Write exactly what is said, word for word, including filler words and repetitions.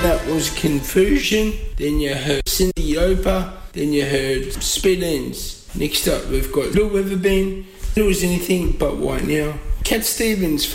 that was Confusion. Then you heard Cindy Opa. Then you heard Speed Ends. Next up we've got Little Riverbend. It was anything but White Now. Cat Stevens